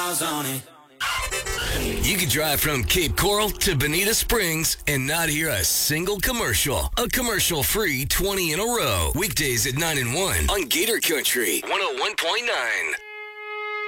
miles on it. You could drive from Cape Coral to Bonita Springs and not hear a single commercial. A commercial-free 20 in a row. Weekdays at 9 and 1 on Gator Country 101.9.